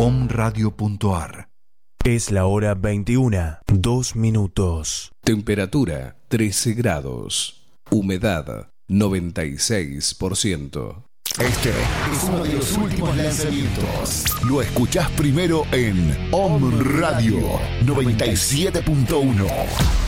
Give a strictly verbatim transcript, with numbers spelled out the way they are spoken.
omradio punto ar. Es la hora veintiuna, dos minutos. Temperatura trece grados. Humedad noventa y seis por ciento. Este es uno de los últimos lanzamientos. Lo escuchás primero en Om Radio noventa y siete punto uno.